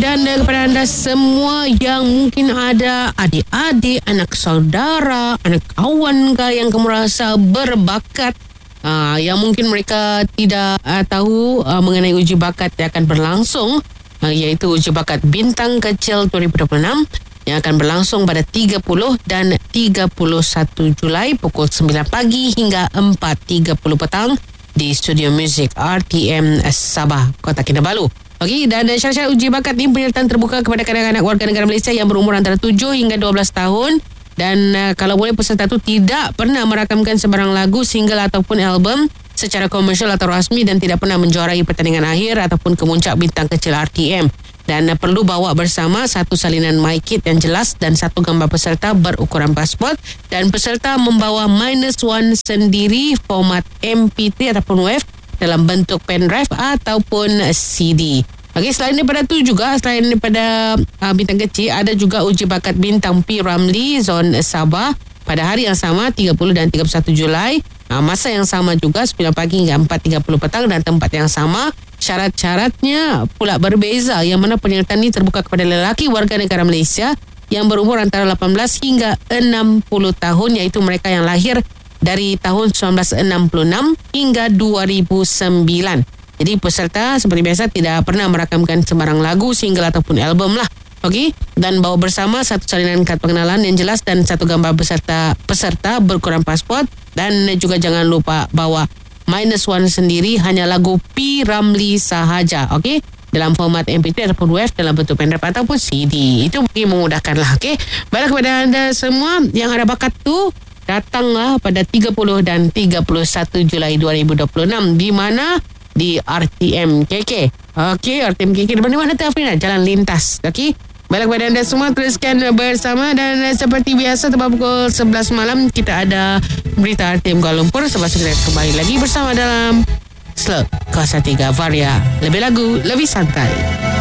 dan kepada anda semua yang mungkin ada adik-adik, anak saudara, anak kawan yang kamu rasa berbakat, yang mungkin mereka tidak tahu mengenai uji bakat yang akan berlangsung, iaitu uji bakat Bintang Kecil 2026 yang akan berlangsung pada 30 dan 31 Julai pukul 9 pagi hingga 4.30 petang di Studio Muzik RTM Sabah, Kota Kinabalu. Okey, dan syarat-syarat uji bakat ini penyertaan terbuka kepada kanak-kanak warga negara Malaysia yang berumur antara 7 hingga 12 tahun. Dan kalau boleh peserta itu tidak pernah merakamkan sebarang lagu, single ataupun album secara komersial atau rasmi dan tidak pernah menjuarai pertandingan akhir ataupun kemuncak Bintang Kecil RTM. Dan perlu bawa bersama satu salinan mic kit yang jelas dan satu gambar peserta berukuran pasport, dan peserta membawa -1 sendiri format MP3 ataupun WAV dalam bentuk pendrive ataupun CD. Okey, selain daripada tu juga, selain daripada Bintang Kecil, ada juga uji bakat Bintang P. Ramlee Zon Sabah pada hari yang sama 30 dan 31 Julai. Masa yang sama juga 9 pagi hingga 4.30 petang dan tempat yang sama. Syarat-syaratnya pula berbeza, yang mana penyertaan ini terbuka kepada lelaki warga negara Malaysia yang berumur antara 18 hingga 60 tahun, iaitu mereka yang lahir dari tahun 1966 hingga 2009. Jadi peserta seperti biasa tidak pernah merakamkan sembarang lagu, single ataupun album lah. Okey, dan bawa bersama satu salinan kad pengenalan yang jelas dan satu gambar peserta berukuran pasport, dan juga jangan lupa bawa -1 sendiri, hanya lagu P. Ramlee sahaja. Okey, dalam format MP3 ataupun WAV dalam bentuk pendrive ataupun CD. Itu bagi memudahkanlah. Okey, baiklah kepada anda semua yang ada bakat tu, datanglah pada 30 dan 31 Julai 2026 di mana? Di RTM KK. Okey, RTM KK di mana tu, Afrina? Jalan Lintas. Okey, baiklah kepada anda semua, teruskan bersama. Dan seperti biasa tepat pukul 11 malam kita ada berita RTM Kuala Lumpur. Sebab kita kembali lagi bersama dalam Slot Kuasa 3 Varia. Lebih lagu, lebih santai.